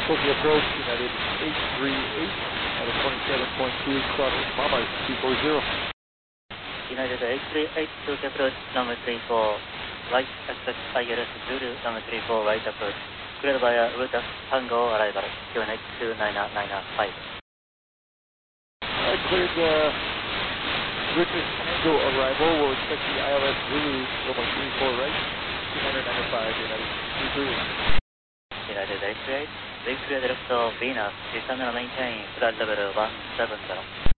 Tokyo approach, United 838 at a 27.2, crossing Mama 240. United 838, Tokyo approach, number 34, right expect ILS Zulu, number 34, right approach, cleared via route Tango arrival, QNH 29995. Cleared route Tango arrival, we'll expect the ILS Zulu, number 34, right, 29995, United 238. United 838, wing clear direct of Venus, descend and maintain flight level 170.